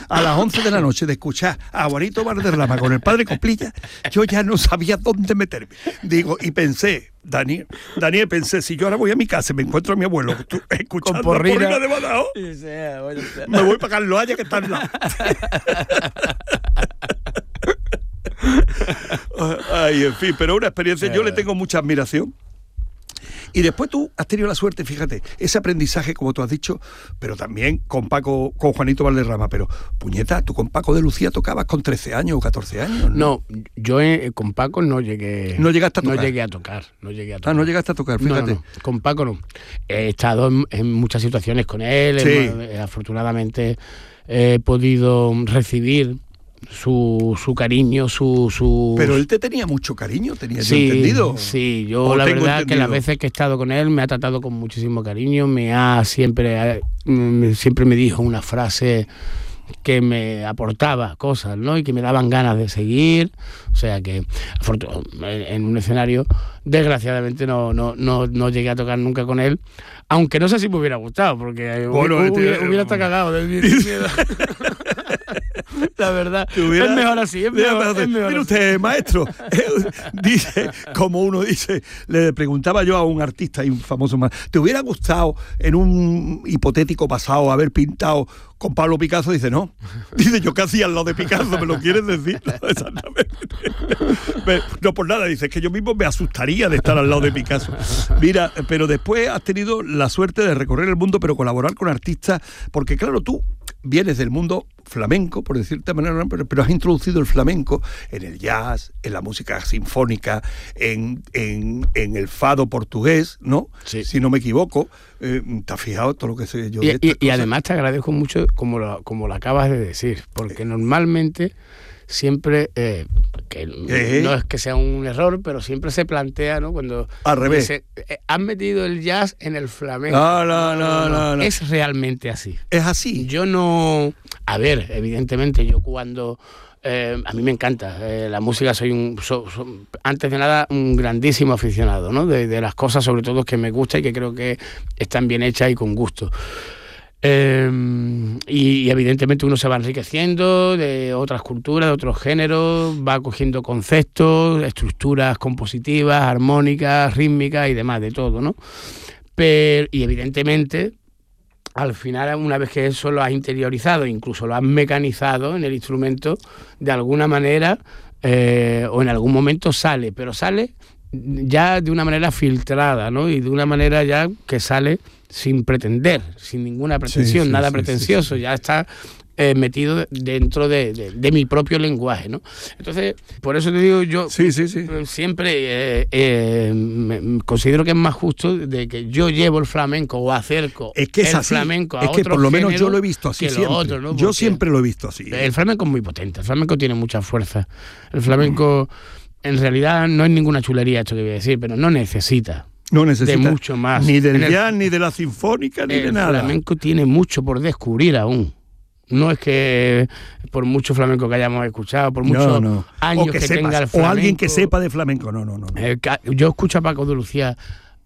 a las 11 de la noche de escuchar a Juanito Valderrama con el padre Coplilla, yo ya no sabía dónde meterme. Digo, y pensé, Daniel, pensé, si yo ahora voy a mi casa y me encuentro a mi abuelo escuchando Porrina de Badajoz, me voy para Carlos Haya, que está al lado. Ay, en fin, pero una experiencia, yo le tengo mucha admiración. Y después tú has tenido la suerte, fíjate, ese aprendizaje, como tú has dicho, pero también con Juanito Valderrama, pero puñeta, tú con Paco de Lucía tocabas con 13 años o 14 años, ¿no? No, yo con Paco no llegué. ¿No llegaste a tocar? No llegué a tocar. Ah, no llegaste a tocar, fíjate. No, con Paco no. He estado en muchas situaciones con él, sí. Afortunadamente he podido recibir su cariño, su... Pero él te tenía mucho cariño, tenía yo entendido. Sí, yo la verdad entendido. Que las veces que he estado con él me ha tratado con muchísimo cariño, siempre me dijo una frase que me aportaba cosas, ¿no? Y que me daban ganas de seguir. O sea que en un escenario, desgraciadamente no llegué a tocar nunca con él, aunque no sé si me hubiera gustado, porque hubiera estado cagado de miedo. La verdad, es mejor así, es mejor Mire así. usted, maestro, dice, como uno dice, le preguntaba yo a un artista y un famoso más, ¿te hubiera gustado en un hipotético pasado haber pintado con Pablo Picasso? Dice, no. Dice, ¿yo qué hacía al lado de Picasso? ¿Me lo quieres decir? No, exactamente. No por nada, dice, es que yo mismo me asustaría de estar al lado de Picasso. Mira, pero después has tenido la suerte de recorrer el mundo, pero colaborar con artistas, porque claro, tú vienes del mundo flamenco, por decirte de manera, pero has introducido el flamenco en el jazz, en la música sinfónica, en el fado portugués, ¿no? Sí. Si no me equivoco. ¿Te has fijado todo lo que sé yo de estas y cosas? además te agradezco mucho como lo acabas de decir, porque normalmente siempre, no es que sea un error, pero siempre se plantea, ¿no? Cuando al revés. Dice, han metido el jazz en el flamenco. No. Es realmente así. Es así. Yo no... A ver, evidentemente, yo cuando... a mí me encanta la música, soy antes de nada un grandísimo aficionado, ¿no? De las cosas sobre todo que me gustan y que creo que están bien hechas y con gusto. Y evidentemente uno se va enriqueciendo de otras culturas, de otros géneros, va cogiendo conceptos, estructuras compositivas, armónicas, rítmicas y demás, de todo, ¿no? Y evidentemente, al final, una vez que eso lo has interiorizado, incluso lo has mecanizado en el instrumento, de alguna manera o en algún momento sale, pero sale ya de una manera filtrada, ¿no? Y de una manera ya que sale sin pretender, sin ninguna pretensión, nada pretencioso, ya está metido dentro de mi propio lenguaje, ¿no? Entonces, por eso te digo, yo siempre considero que es más justo de que yo llevo el flamenco o acerco el flamenco a otro género. Es que por lo menos yo lo he visto así siempre. Otro, ¿no? Yo siempre lo he visto así. El flamenco es muy potente, el flamenco tiene mucha fuerza. El flamenco, en realidad, no es ninguna chulería esto que voy a decir, pero no necesita. No necesita de mucho más. Ni del jazz, ni de la sinfónica, ni de nada. El flamenco tiene mucho por descubrir aún. No es que por mucho flamenco que hayamos escuchado, por muchos años que tenga el flamenco... O alguien que sepa de flamenco, no. Yo escucho a Paco de Lucía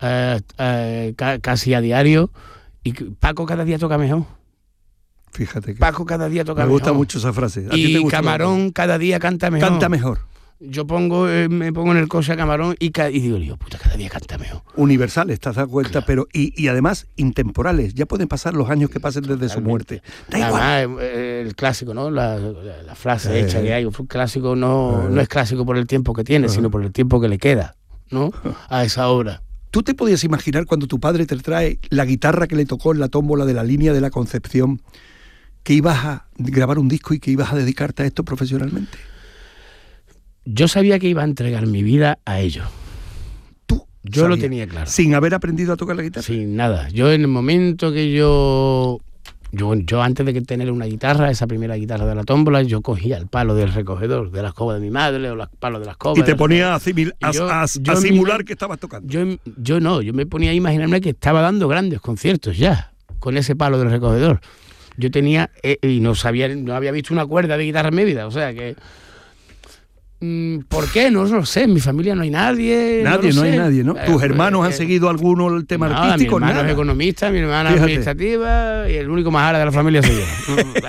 casi a diario y Paco cada día toca mejor. Fíjate que Paco cada día toca mejor. Me gusta mucho esa frase. ¿A ti te gusta? Camarón cada día canta mejor. Canta mejor. Yo me pongo en el coche a Camarón y digo, puta, cada día canta mejor. Universales, ¿te has dado cuenta? Claro. Pero y además intemporales. Ya pueden pasar los años que pasen desde su muerte. Da igual. Además, el clásico, ¿no? La frase hecha que hay. Un clásico no es clásico por el tiempo que tiene, sino por el tiempo que le queda, ¿no? A esa obra. ¿Tú te podías imaginar cuando tu padre te trae la guitarra que le tocó en la tómbola de la Línea de la Concepción, que ibas a grabar un disco y que ibas a dedicarte a esto profesionalmente? Yo sabía que iba a entregar mi vida a ello. Yo lo tenía claro. ¿Sin haber aprendido a tocar la guitarra? Sin nada. Yo en el momento que yo antes de tener una guitarra, esa primera guitarra de la tómbola, yo cogía el palo del recogedor, de la escoba de mi madre o los palos de la escoba. Y te ponías a simular que estabas tocando. Yo me ponía a imaginarme que estaba dando grandes conciertos ya, con ese palo del recogedor. Yo tenía, y no había visto una cuerda de guitarra en mi vida, o sea que... ¿Por qué? No lo sé. En mi familia no hay nadie. No hay nadie, ¿no? ¿Tus hermanos han seguido alguno el tema artístico? Mi hermano es economista, mi hermana es administrativa y el único majara de la familia soy yo.